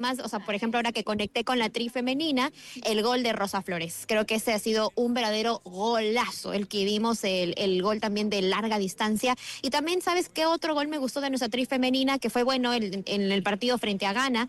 más, o sea, por ejemplo, ahora que conecté con la tri femenina, el gol de Rosa Flores. Creo que ese ha sido un verdadero golazo, el que vimos, el gol también de larga distancia. Y también, ¿sabes qué otro gol me gustó de nuestra tri femenina? Que fue bueno en el partido frente a Ghana.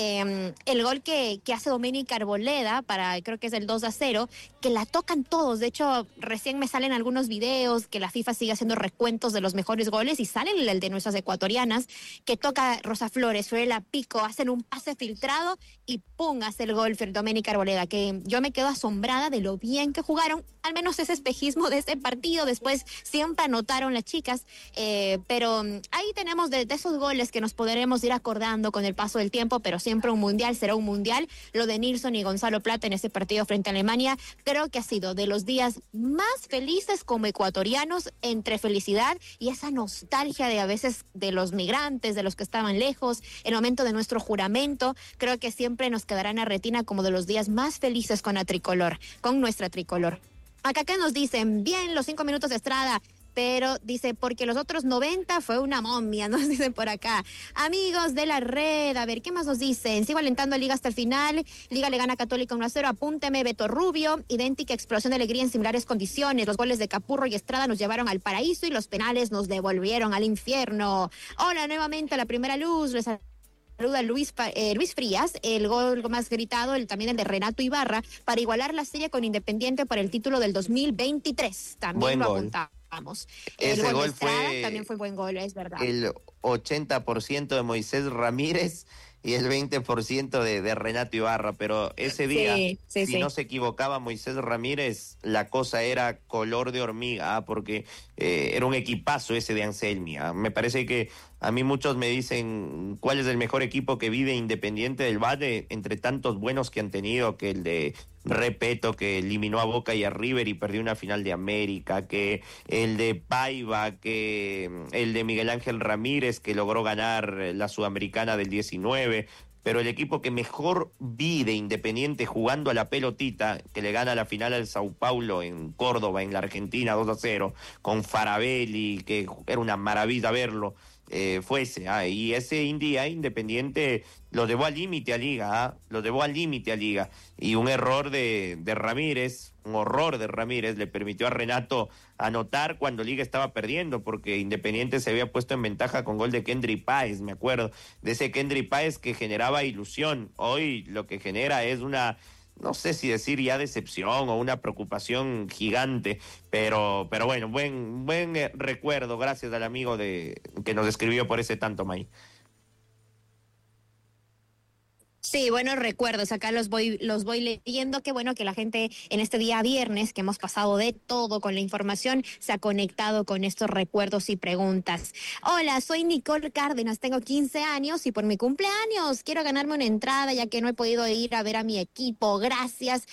El gol que hace Doménica Arboleda creo que es el 2-0, que la tocan todos. De hecho, recién me salen algunos videos que la FIFA sigue haciendo recuentos de los mejores goles y salen el de nuestras ecuatorianas, que toca Rosa Flores, Fiorella Pico, hacen un pase filtrado y ¡pum! Hace el gol Doménica Arboleda, que yo me quedo asombrada de lo bien que jugaron, al menos ese espejismo de ese partido. Después siempre anotaron las chicas, pero ahí tenemos de esos goles que nos podremos ir acordando con el paso del tiempo, pero siempre un mundial será un mundial. Lo de Nilsson y Gonzalo Plata en ese partido frente a Alemania, creo que ha sido de los días más felices como ecuatorianos, entre felicidad y esa nostalgia de a veces de los migrantes, de los que estaban lejos, el momento de nuestro juramento. Creo que siempre nos quedará en la retina como de los días más felices con la tricolor, con nuestra tricolor. Acá que nos dicen, bien, los 5 minutos de Estrada, pero dice, porque los otros 90 fue una momia, nos dicen por acá. Amigos de la red, a ver, ¿qué más nos dicen? Sigo alentando a Liga hasta el final. Liga le gana a Católica 1-0, apúnteme, Beto Rubio. Idéntica explosión de alegría en similares condiciones. Los goles de Capurro y Estrada nos llevaron al paraíso y los penales nos devolvieron al infierno. Hola, nuevamente a la primera luz. Les saluda Luis Frías. El gol más gritado, también el de Renato Ibarra, para igualar la serie con Independiente por el título del 2023. También buen lo gol. Apuntamos. Ese El gol Estrada fue también fue buen gol, es verdad. el 80% de Moisés Ramírez y el 20% de Renato Ibarra, pero ese día, si no se equivocaba Moisés Ramírez, la cosa era color de hormiga, porque era un equipazo ese de Anselmi. Me parece que a mí muchos me dicen cuál es el mejor equipo que vive Independiente del Valle, entre tantos buenos que han tenido, que el de Repeto, que eliminó a Boca y a River y perdió una final de América, que el de Paiva, que el de Miguel Ángel Ramírez, que logró ganar la Sudamericana del 19, pero el equipo que mejor vi de Independiente jugando a la pelotita, que le gana la final al Sao Paulo en Córdoba, en la Argentina, 2-0, con Farabelli, que era una maravilla verlo, fue ese. Y ese Independiente lo llevó al límite a Liga, lo llevó al límite a Liga. Y un error de Ramírez, un horror de Ramírez, le permitió a Renato anotar cuando Liga estaba perdiendo, porque Independiente se había puesto en ventaja con gol de Kendry Páez, me acuerdo, de ese Kendry Páez que generaba ilusión. Hoy lo que genera es una, no sé si decir ya decepción o una preocupación gigante, pero bueno, buen recuerdo, gracias al amigo que nos escribió por ese tanto, May. Sí, buenos recuerdos, acá los voy leyendo. Qué bueno que la gente en este día viernes, que hemos pasado de todo con la información, se ha conectado con estos recuerdos y preguntas. Hola, soy Nicole Cárdenas, tengo 15 años y por mi cumpleaños quiero ganarme una entrada, ya que no he podido ir a ver a mi equipo. Gracias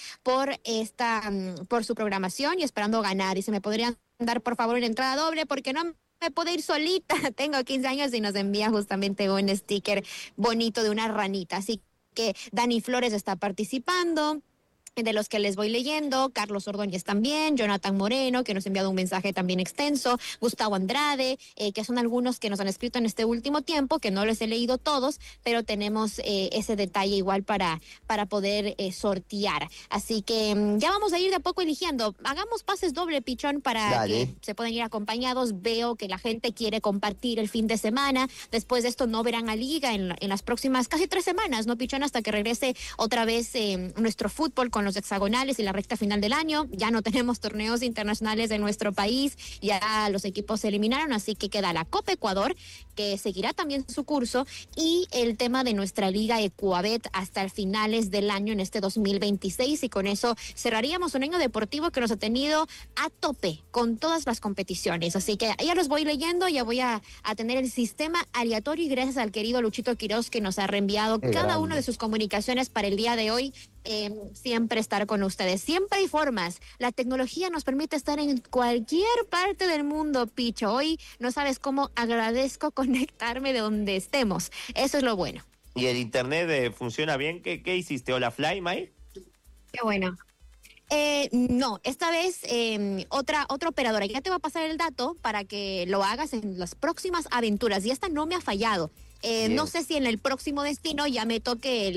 por su programación y esperando ganar. Y se me podrían dar por favor una entrada doble, porque no me puedo ir solita. Tengo 15 años y nos envía justamente un sticker bonito de una ranita. Así que Dani Flores está participando, de los que les voy leyendo, Carlos Ordóñez también, Jonathan Moreno, que nos ha enviado un mensaje también extenso, Gustavo Andrade, que son algunos que nos han escrito en este último tiempo, que no les he leído todos, pero tenemos ese detalle igual para poder sortear. Así que ya vamos a ir de a poco eligiendo. Hagamos pases doble, Pichón, para que se puedan ir acompañados. Veo que la gente quiere compartir el fin de semana. Después de esto no verán a Liga en las próximas casi 3 semanas, ¿no, Pichón? Hasta que regrese otra vez nuestro fútbol con los hexagonales y la recta final del año. Ya no tenemos torneos internacionales de nuestro país, ya los equipos se eliminaron, así que queda la Copa Ecuador, que seguirá también su curso, y el tema de nuestra Liga Ecuabet hasta el finales del año en este 2026, y con eso cerraríamos un año deportivo que nos ha tenido a tope con todas las competiciones. Así que ya los voy leyendo, ya voy a tener el sistema aleatorio, y gracias al querido Luchito Quiroz, que nos ha reenviado cada una de sus comunicaciones para el día de hoy. Siempre estar con ustedes. Siempre hay formas. La tecnología nos permite estar en cualquier parte del mundo, Picho. Hoy no sabes cómo agradezco conectarme de donde estemos. Eso es lo bueno. ¿Y el internet funciona bien? ¿Qué hiciste? ¿Hola Fly, May? Qué bueno. No, esta vez otra operadora. Ya te voy a pasar el dato para que lo hagas en las próximas aventuras. Y esta no me ha fallado. No sé si en el próximo destino ya me toque